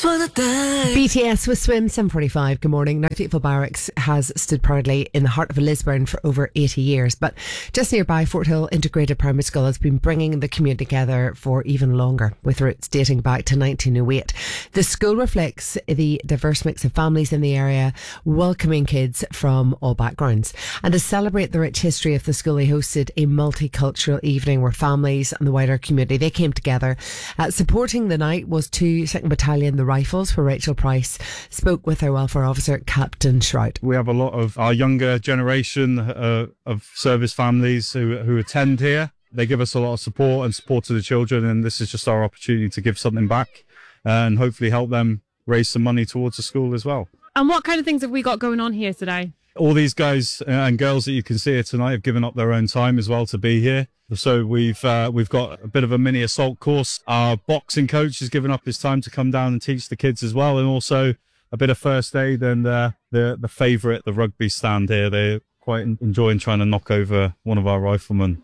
BTS with Swim, 7:45. Good morning. Now, Fateful Barracks has stood proudly in the heart of Lisburn for over 80 years, but just nearby, Forthill Integrated Primary School has been bringing the community together for even longer, with roots dating back to 1908. The school reflects the diverse mix of families in the area, welcoming kids from all backgrounds. And to celebrate the rich history of the school, they hosted a multicultural evening where families and the wider community, they came together. Supporting the night was 2nd Battalion, the Rifles, where Rachel Price spoke with their welfare officer, Captain Shrout. We have a lot of our younger generation of service families who attend here. They give us a lot of support to the children, and this is just our opportunity to give something back and hopefully help them raise some money towards the school as well. And what kind of things have we got going on here today? All these guys and girls that you can see here tonight have given up their own time as well to be here. So we've got a bit of a mini assault course. Our boxing coach has given up his time to come down and teach the kids as well, and also a bit of first aid and the favourite, the rugby stand here. They're quite enjoying trying to knock over one of our riflemen.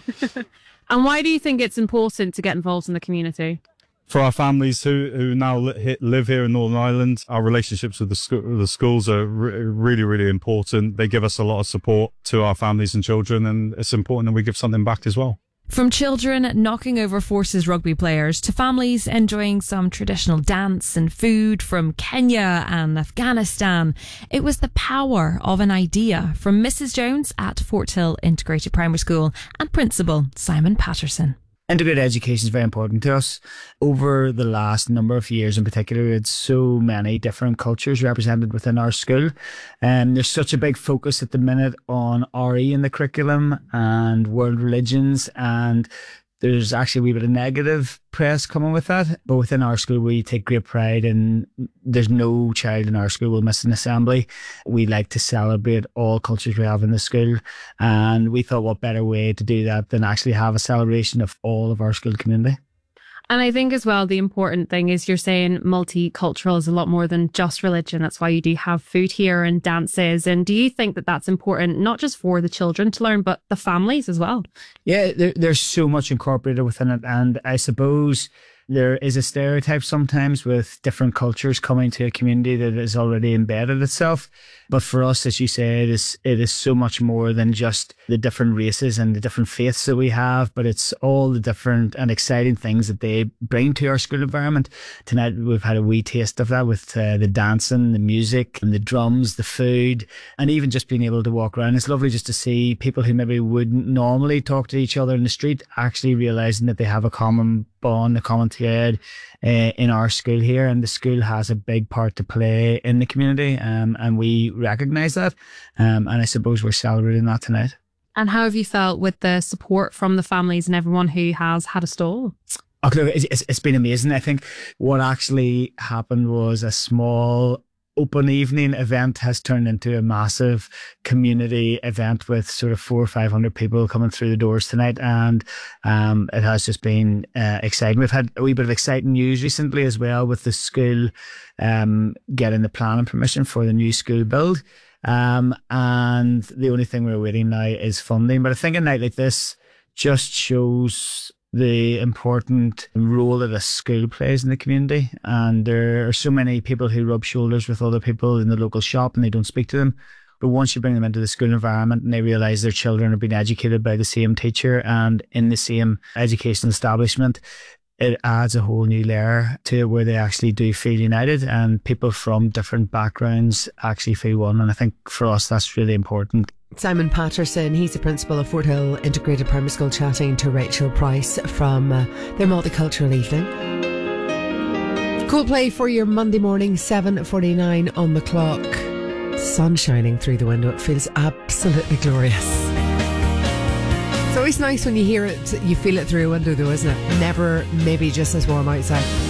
And why do you think it's important to get involved in the community? For our families who now live here in Northern Ireland, our relationships with the schools are really, really important. They give us a lot of support to our families and children, and it's important that we give something back as well. From children knocking over Forces rugby players to families enjoying some traditional dance and food from Kenya and Afghanistan, it was the power of an idea from Mrs. Jones at Forthill Integrated Primary School and Principal Simon Patterson. Integrated education is very important to us. Over the last number of years in particular, we had so many different cultures represented within our school. And there's such a big focus at the minute on RE in the curriculum and world religions, and there's actually a wee bit of negative press coming with that. But within our school, we take great pride in there's no child in our school will miss an assembly. We like to celebrate all cultures we have in the school. And we thought what better way to do that than actually have a celebration of all of our school community. And I think as well, the important thing is you're saying multicultural is a lot more than just religion. That's why you do have food here and dances. And do you think that that's important, not just for the children to learn, but the families as well? Yeah, there's so much incorporated within it. And I suppose there is a stereotype sometimes with different cultures coming to a community that has already embedded itself. But for us, as you say, it is so much more than just the different races and the different faiths that we have, but it's all the different and exciting things that they bring to our school environment. Tonight, we've had a wee taste of that with the dancing, the music, and the drums, the food, and even just being able to walk around. It's lovely just to see people who maybe wouldn't normally talk to each other in the street actually realising that they have a common bond, a common thread in our school here, and the school has a big part to play in the community, and we recognise that, and I suppose we're celebrating that tonight. And how have you felt with the support from the families and everyone who has had a stall? Oh, look, it's been amazing. I think what actually happened was a small open evening event has turned into a massive community event with sort of 400 or 500 people coming through the doors tonight, and it has just been exciting. We've had a wee bit of exciting news recently as well with the school getting the planning permission for the new school build, and the only thing we're waiting now is funding. But I think a night like this just shows the important role that a school plays in the community, and there are so many people who rub shoulders with other people in the local shop and they don't speak to them, but once you bring them into the school environment and they realise their children are being educated by the same teacher and in the same educational establishment, it adds a whole new layer to it where they actually do feel united, and people from different backgrounds actually feel one. And I think for us that's really important. Simon Patterson, he's the principal of Forthill Integrated Primary School, chatting to Rachel Price from their multicultural evening. Coldplay for your Monday morning, 7:49 on the clock. Sun shining through the window. It feels absolutely glorious. It's always nice when you hear it, you feel it through a window though, isn't it? Never maybe just as warm outside.